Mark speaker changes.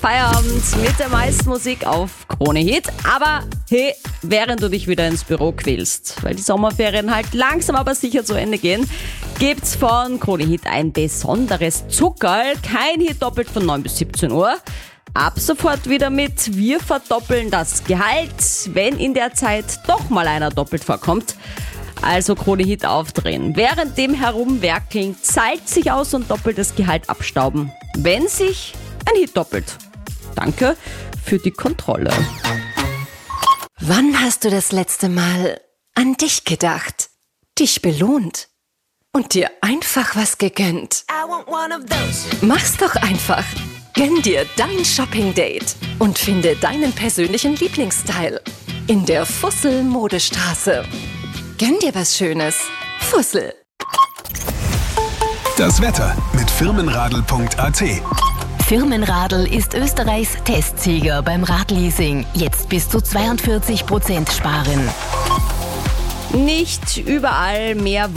Speaker 1: Feierabend mit der meisten Musik auf Krone Hit. Aber hey, während du dich wieder ins Büro quälst, weil die Sommerferien halt langsam aber sicher zu Ende gehen, gibt's von Krone Hit ein besonderes Zuckerl. Kein Hit doppelt von 9 bis 17 Uhr. Ab sofort wieder mit Wir verdoppeln das Gehalt, wenn in der Zeit doch mal einer doppelt vorkommt. Also Krone Hit aufdrehen. Während dem Herumwerkeln zahlt sich aus und doppeltes Gehalt abstauben. Wenn sich ein Hit doppelt. Danke für die Kontrolle.
Speaker 2: Wann hast du das letzte Mal an dich gedacht, dich belohnt und dir einfach was gegönnt? Mach's doch einfach. Gönn dir dein Shopping-Date und finde deinen persönlichen Lieblingsstyle in der Fussel Modestraße. Gönn dir was Schönes. Fussel.
Speaker 3: Das Wetter mit firmenradl.at.
Speaker 4: Firmenradl ist Österreichs Testsieger beim Radleasing. Jetzt bis zu 42% sparen.
Speaker 1: Nicht überall mehr